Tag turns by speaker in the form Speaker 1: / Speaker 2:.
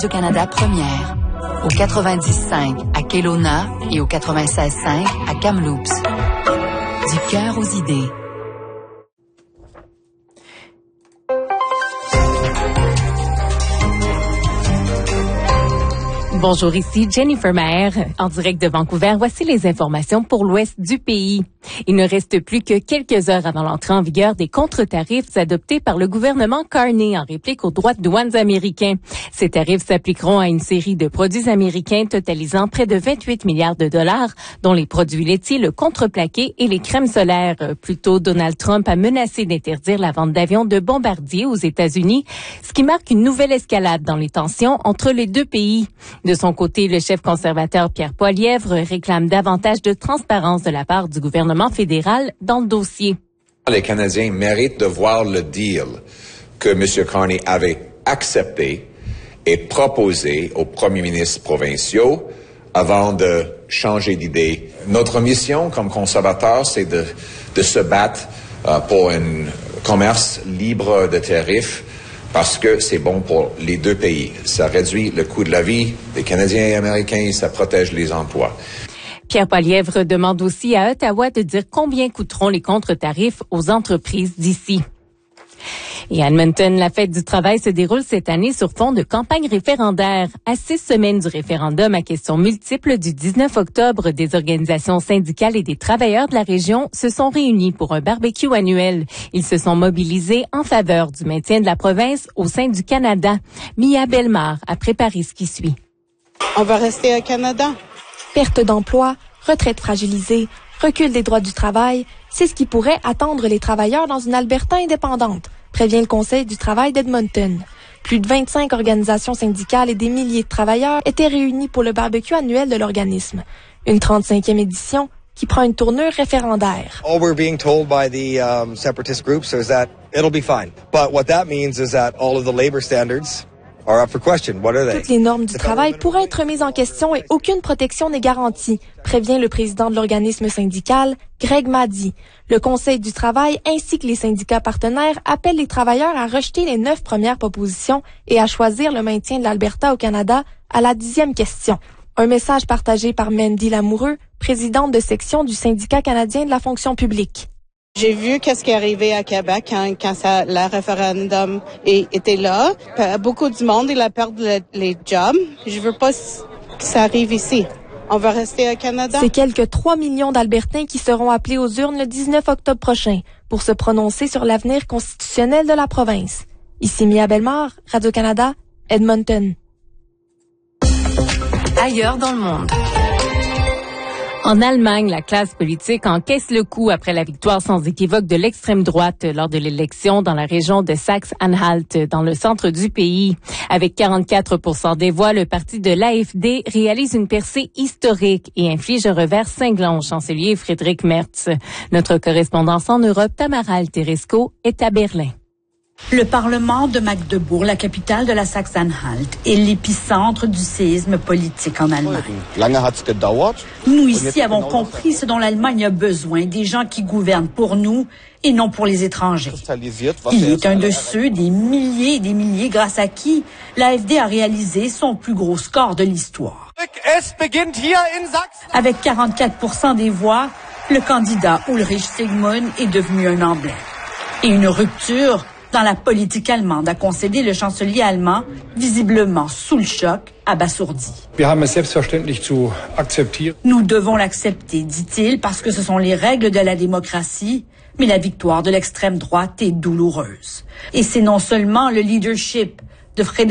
Speaker 1: du Canada première, au 90.5 à Kelowna et au 96.5 à Kamloops. Du cœur aux idées.
Speaker 2: Bonjour, ici Jennifer Maher, en direct de Vancouver. Voici les informations pour l'ouest du pays. Il ne reste plus que quelques heures avant l'entrée en vigueur des contre-tarifs adoptés par le gouvernement Carney en réplique aux droits de douane américains. Ces tarifs s'appliqueront à une série de produits américains totalisant près de 28 milliards de dollars, dont les produits laitiers, le contreplaqué et les crèmes solaires. Plus tôt, Donald Trump a menacé d'interdire la vente d'avions de bombardiers aux États-Unis, ce qui marque une nouvelle escalade dans les tensions entre les deux pays. De son côté, le chef conservateur Pierre Poilievre réclame davantage de transparence de la part du gouvernement fédéral dans le dossier.
Speaker 3: Les Canadiens méritent de voir le deal que M. Carney avait accepté et proposé aux premiers ministres provinciaux avant de changer d'idée. Notre mission comme conservateurs, c'est de se battre pour un commerce libre de tarifs, parce que c'est bon pour les deux pays. Ça réduit le coût de la vie des Canadiens et Américains et ça protège les emplois.
Speaker 2: Pierre Poilievre demande aussi à Ottawa de dire combien coûteront les contre-tarifs aux entreprises d'ici. Et à Edmonton, la fête du travail se déroule cette année sur fond de campagne référendaire. À 6 semaines du référendum à questions multiples du 19 octobre, des organisations syndicales et des travailleurs de la région se sont réunis pour un barbecue annuel. Ils se sont mobilisés en faveur du maintien de la province au sein du Canada. Mia Bellemare a préparé ce qui suit.
Speaker 4: On va rester au Canada.
Speaker 5: Perte d'emploi, retraite fragilisée, recul des droits du travail, c'est ce qui pourrait attendre les travailleurs dans une Alberta indépendante, prévient le Conseil du travail d'Edmonton. Plus de 25 organisations syndicales et des milliers de travailleurs étaient réunis pour le barbecue annuel de l'organisme. Une 35e édition qui prend une tournure référendaire.
Speaker 6: All we're being told by the separatist groups is that it'll be fine. But what that means is that all of the labor standards are up for question. What are they?
Speaker 5: Toutes les normes du travail pourraient être mises en question et aucune protection n'est garantie, prévient le président de l'organisme syndical, Greg Maddy. Le Conseil du travail ainsi que les syndicats partenaires appellent les travailleurs à rejeter les 9 premières propositions et à choisir le maintien de l'Alberta au Canada à la 10e question. Un message partagé par Mandy Lamoureux, présidente de section du syndicat canadien de la fonction publique.
Speaker 4: J'ai vu qu'est-ce qui est arrivé à Québec quand le référendum était là. Beaucoup du monde, il a perdu les jobs. Je veux pas que ça arrive ici. On va rester au Canada.
Speaker 5: C'est quelques 3 millions d'Albertains qui seront appelés aux urnes le 19 octobre prochain pour se prononcer sur l'avenir constitutionnel de la province. Ici Mia Bellemare, Radio-Canada, Edmonton.
Speaker 1: Ailleurs dans le monde.
Speaker 2: En Allemagne, la classe politique encaisse le coup après la victoire sans équivoque de l'extrême droite lors de l'élection dans la région de Saxe-Anhalt, dans le centre du pays. Avec 44% des voix, le parti de l'AfD réalise une percée historique et inflige un revers cinglant au chancelier Friedrich Merz. Notre correspondance en Europe, Tamara Alteresco, est à Berlin.
Speaker 7: Le Parlement de Magdebourg, la capitale de la Saxe-Anhalt, est l'épicentre du séisme politique en Allemagne. Nous ici avons compris ce dont l'Allemagne a besoin, des gens qui gouvernent pour nous et non pour les étrangers. Il est un de ceux des milliers et des milliers grâce à qui l'AfD a réalisé son plus gros score de l'histoire. Avec 44% des voix, le candidat Ulrich Sigmund est devenu un emblème. Et une rupture dans la politique allemande a concédé le chancelier allemand, visiblement sous le choc, abasourdi. Nous devons l'accepter, dit-il, parce que ce sont les règles de la démocratie, mais la victoire de l'extrême droite est douloureuse. Et c'est non seulement le leadership de Friedrich